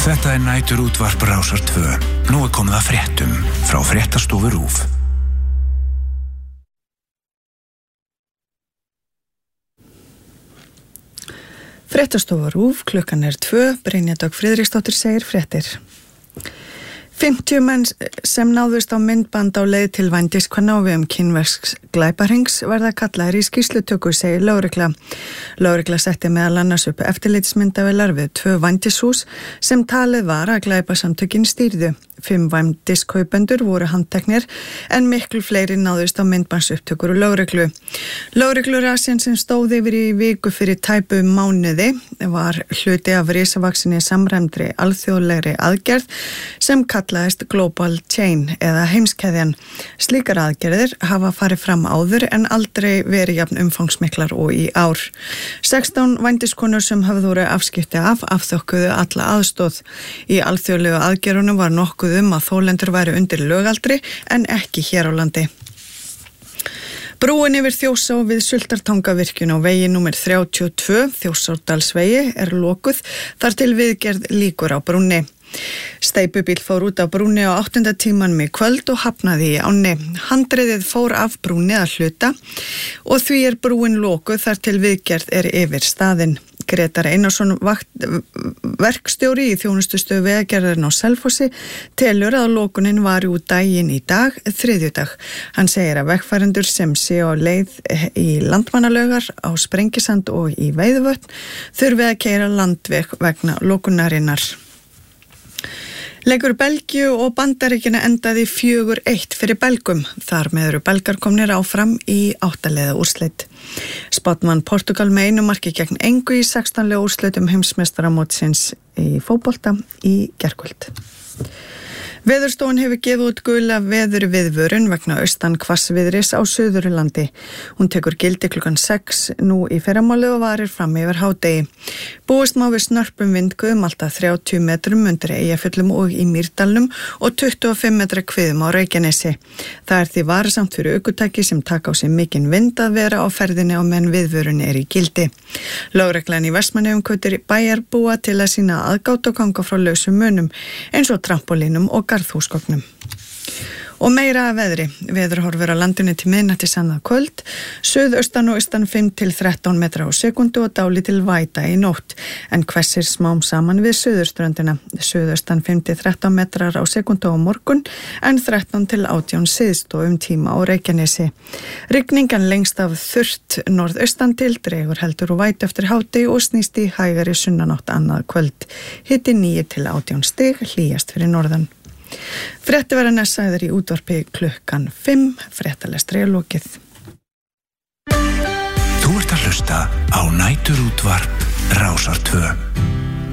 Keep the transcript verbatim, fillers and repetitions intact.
Þetta er næturútvarp Rásar tvö. Nú er komið að fréttum frá fréttastofu RÚV. Fréttastofa RÚV, klukkan er tvö, Brynja Dögg Friðriksdóttir segir fréttir. fimmtíu menn sem náðust á myndband á leið til vændiskvenna á vegum kínversks glæpahrings verða kallaðir í skýrslutöku, segir lögregla. Lögregla setti meðal annars upp eftirlitsmyndavélar við tvö vændishús sem talið var að glæpasamtökin stýrðu. Fimm vændiskaupendur voru handteknir en miklu fleiri náðust á myndbandsupptökur og lögreglu. Lögreglurasjan sem stóð yfir í viku fyrir tæpu mánuði var hluti af risavaksinni samræmdri alþjóðlegri aðgerð sem kallaðist Global Chain eða heimskeðjan. Slíkar aðgerðir hafa farið fram áður en aldrei verið jafn umfangsmiklar og í ár. sextán vændiskonur sem hafði voru afskipti af afþökkuðu alla aðstóð. Í alþjóðlegu aðgerðunum var nokkuð um að þolendur væru undir lögaldri en ekki hér á landi. Brúin yfir Þjórsá við Sultartangavirkjun á vegi númer þrjátíu og tvö, Þjórsárdalsvegi, er lokuð þar til viðgerð lýkur á brúnni. Steypubíll fór út á brúnni á áttunda tímanum í kvöld og hafnaði í ánni. Handriðið fór af brúnni að hluta og því er brúin lokuð þar til viðgerð er yfir staðinn. Grétar Einarsson, vakt, verkstjóri í þjónustustöð vegagerðarinn á Selfossi, telur að lokunin var út daginn í dag, þriðjudag. Hann segir að vegfarendur sem sé á leið í landmannalaugar, á Sprengisand og í Veiðivötn þurfi að keyra landveg vegna lokunarinnar. Leikur Belgíu og Bandaríkjanna endaði fjögur eitt fyrir Belgum. Þar með eru Belgar komnir áfram í áttaliða úrslit. Spátmann Portugal með einu marki gegn engu í sextánlega úrslitum heimsmeistaramótsins í fótbolta í gærkvöld. Veðurstofan hefur gefið út gula veðurviðvörun vegna austan hvassviðris á Suðurlandi. Hún tekur gildi klukkan sex nú í fyrramáli og varir fram yfir hádegi. Búist má við snörpum vindguðum alltaf þrjátíu metrum undir Eyjafjöllum og í Mýrdalnum og tuttugu og fimm metra kviðum á Reykjanesi. Það er því varasamt fyrir ökutæki sem taka á sig mikinn vind að vera á ferðinni á meðan viðvörun er í gildi. Lögreglan í Vestmannaeyjum hvetur bæjarbúa til að sýna aðgát og ganga frá lausum munum eins og trampolínum og garðhúsgögnum. Og meira að veðri. Veðurhorfur á landinu til miðnættis annað kvöld, suðaustan og austan fimm til þrettán metra á sekundu og dálítil væta í nótt, en hvessir smám saman við suðurströndina. Suðaustan fimm til þrettán metrar á sekundu á morgun, en þrettán til átján syðst og um tíma á Reykjanesi. Rigningan lengst af þurrt norðaustan til, dregur heldur og vætu eftir hádegi og snýst í hægari sunnanátt annað kvöld. Hiti níu til átján stig, hlýjast fyrir norðan. Frétti verða næstsagður í útvarpi klukkan fimm, fréttalestri er lokið. Þú ert að hlusta á næturútvarp Rásar tvö.